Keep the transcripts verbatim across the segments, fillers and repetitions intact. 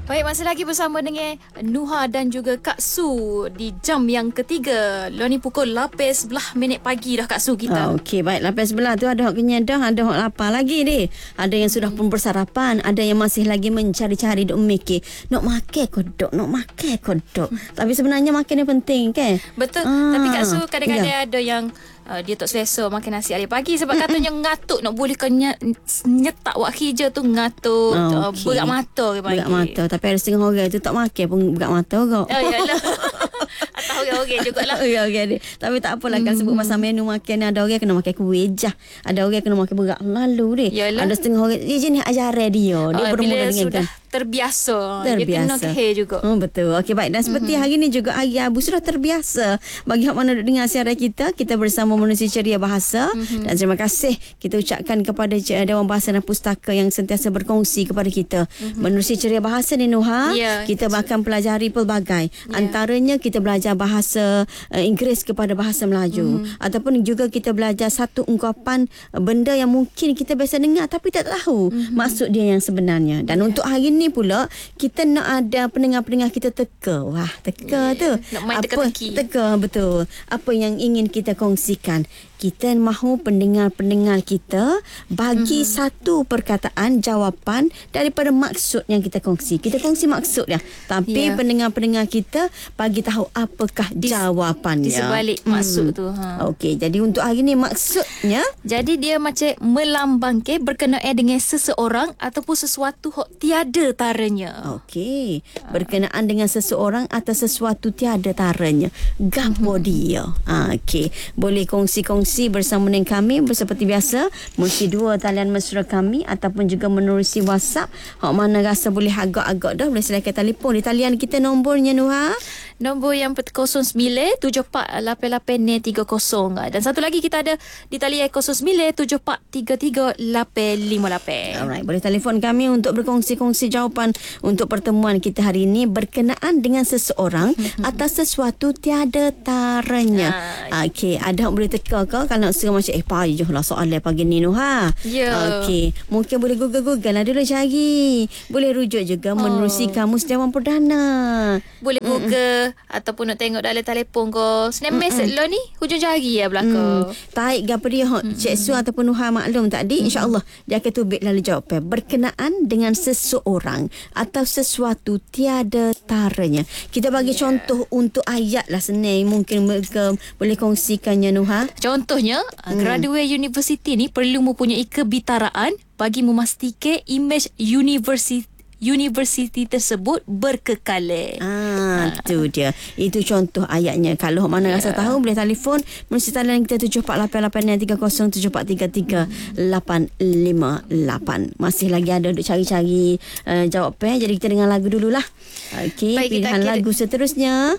Baik, masih lagi bersama dengan Nuha dan juga Kak Su di jam yang ketiga. Lo ni pukul lapan sebelas minit pagi dah Kak Su kita. Oh, Okey, baik. lapan sebelas tu ada hak kenyang dah, ada hak lapar lagi deh. Ada yang sudah pun bersarapan, ada yang masih lagi mencari-cari duk mikir, nak makan kodok, nak makan kodok. Tapi sebenarnya makan ni penting kan? Betul. Ah, Tapi Kak Su kadang-kadang ya. ada yang Uh, dia tak selesa makan nasi hari pagi sebab katanya ngantuk, nak bolehkan ny- nyetak wak hijau tu ngantuk, uh, Okey. berat mata ke panggil. Berat mata. Tapi ada setengah orang tu tak makan pun berat mata kau. Oh yalah. Atau orang-orang jugalah. Ya, okey. Tapi tak apalah, kan sebut pasal menu makan ni, ada orang kena makan kuih jah. Ada orang kena makan berat lalu deh. Yalah. Ada setengah orang, dia jenis ajaran dia. Dia Uh, bermula bila dengan sudah kan. terbiasa, Terbiasa. dia kena kehir juga. Oh, betul. Okey, baik. Dan seperti mm-hmm. hari ni juga hari Abu sudah terbiasa. Bagi hak mana duk dengar siaran kita, kita bersama Manusia Ceria Bahasa. Mm-hmm. Dan terima kasih kita ucapkan kepada Dewan Bahasa dan Pustaka yang sentiasa berkongsi kepada kita. Mm-hmm. Manusia Ceria Bahasa ni Nuha, yeah, kita akan pelajari pelbagai. Yeah. Antaranya kita belajar bahasa uh, Inggeris kepada bahasa Melayu. Mm-hmm. Ataupun juga kita belajar satu ungkapan uh, benda yang mungkin kita biasa dengar tapi tak tahu mm-hmm. maksud dia yang sebenarnya. Dan yeah. untuk hari ni pula, kita nak ada pendengar-pendengar kita teka. Wah, teka yeah, tu. Nak main teka-teki. Teka, betul. Apa yang ingin kita kongsikan. Kita mahu pendengar-pendengar kita bagi mm-hmm. satu perkataan, jawapan daripada maksud yang kita kongsi. Kita kongsi maksud dia. Tapi yeah. pendengar-pendengar kita bagi tahu apakah di, jawapannya. Di sebalik hmm. maksud tu. Ha. Okey, jadi untuk hari ni maksudnya. Jadi dia macam melambangkan berkenaan dengan seseorang ataupun sesuatu yang tiada taranya. Okey, berkenaan dengan seseorang atau sesuatu tiada taranya. Gapo mm-hmm. dia. Ha, okey, boleh kongsi-kongsi bersama dengan kami seperti biasa. Mesti dua talian mesra kami ataupun juga menerusi WhatsApp. Hak mana rasa boleh agak-agak dah, boleh silakan telefon di talian kita. Nombornya Nuha, nombor yang kosong sembilan tujuh empat lapan lapan tiga kosong. Dan satu lagi kita ada di talian kosong sembilan tujuh empat tiga tiga lapan lima lapan. Alright, boleh telefon kami untuk berkongsi-kongsi jawapan untuk pertemuan kita hari ini berkenaan dengan seseorang atau sesuatu tiada taranya. Ah, okey, ada boleh teka ke kalau nak suruh macam eh payah lah soalan pagi ni Nuha. Ya. Yeah. Okey, mungkin boleh google-google lah dulu cari. Boleh rujuk juga oh. menerusi Kamus Dewan Perdana. Boleh google Mm-mm. ataupun nak tengok dalam telefon ko. Snap message lo ni hujung jari ya belaka. Mm. Taik gapo dia hok Cik Su ataupun Nuha maklum tadi, insya-Allah dia akan tubik lalu jawapan berkenaan dengan seseorang atau sesuatu tiada taranya. Kita bagi yeah. contoh untuk ayat lah senang mungkin mereka boleh kongsikannya Nuha. Contohnya, hmm. graduate university ni perlu mempunyai kebitaraan bagi memastikan imej universiti universiti tersebut berkekalan. Ah, itu dia. Itu contoh ayatnya. Kalau mana yeah. rasa tahu boleh telefon melalui talian kita tujuh empat lapan lapan tiga kosong tujuh empat tiga tiga lapan lima lapan. Masih lagi ada untuk cari-cari uh, jawapan. Jadi kita dengar lagu dululah. Okey, pilihan lagu seterusnya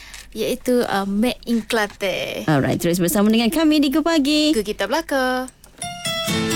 iaitu uh, Made in Kelantan. Alright, terus bersama dengan kami di Go Pagi. Ke kita belaka.